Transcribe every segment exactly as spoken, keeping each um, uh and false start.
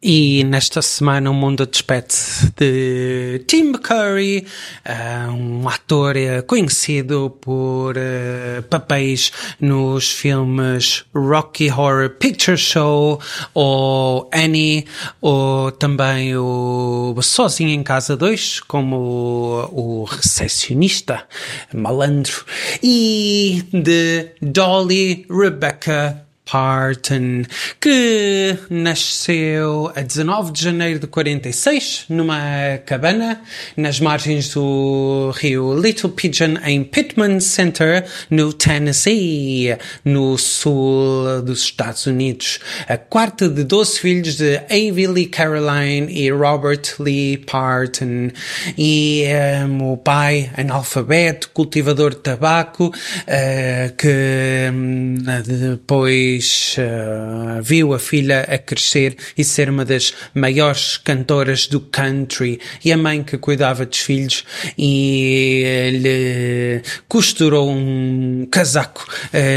E nesta semana o mundo despede-se de Tim Curry, uh, um ator uh, conhecido por uh, papéis nos filmes Rocky Horror Picture Show ou Annie, ou também o Sozinho em Casa dois, como o, o recepcionista malandro, e de Dolly Rebecca Parton, que nasceu a dezanove de janeiro de quarenta e seis numa cabana nas margens do rio Little Pigeon em Pittman Center, no Tennessee, no sul dos Estados Unidos. A quarta de doze filhos de Avi Lee Caroline e Robert Lee Parton. E um, o pai, analfabeto, cultivador de tabaco, uh, que um, depois Uh, viu a filha a crescer e ser uma das maiores cantoras do country, e a mãe que cuidava dos filhos e uh, lhe costurou um casaco uh,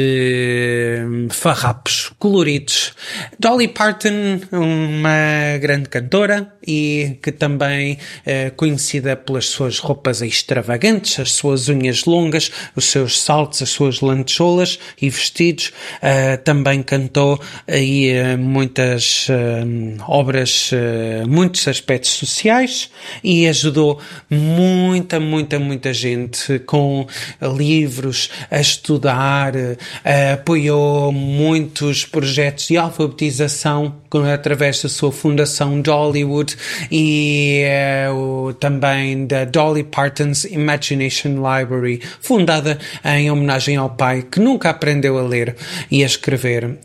de farrapos coloridos. Dolly Parton, uma grande cantora e que também é conhecida pelas suas roupas extravagantes, as suas unhas longas, os seus saltos, as suas lantejoulas e vestidos. Uh, também cantou aí uh, muitas uh, obras, uh, muitos aspectos sociais, e ajudou muita, muita, muita gente com livros a estudar, uh, apoiou muitos projetos de alfabetização através da sua fundação Dollywood e uh, o, também da Dolly Parton's Imagination Library, fundada em homenagem ao pai que nunca aprendeu a ler e a escrever.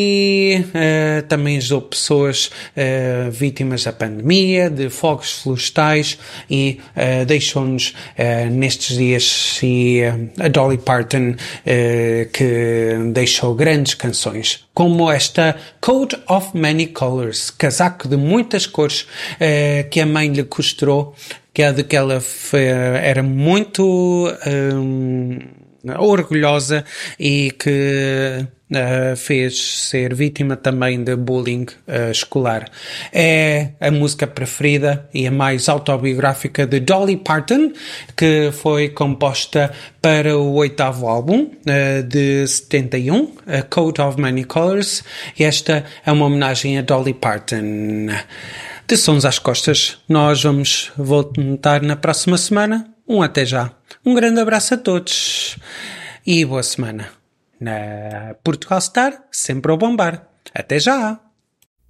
E uh, também ajudou pessoas uh, vítimas da pandemia, de fogos florestais, e uh, deixou-nos uh, nestes dias e, uh, a Dolly Parton, uh, que deixou grandes canções, como esta Coat of Many Colors, casaco de muitas cores, uh, que a mãe lhe costurou, que é de que ela foi, era muito um, orgulhosa e que Uh, fez ser vítima também de bullying uh, escolar. É a música preferida e a mais autobiográfica de Dolly Parton, que foi composta para o oitavo álbum uh, de setenta e um, A Coat of Many Colors, e esta é uma homenagem a Dolly Parton. De Sons às Costas, nós vamos voltar na próxima semana. Um até já. Um grande abraço a todos e boa semana. Na Portugal Star, sempre a bombar. Até já!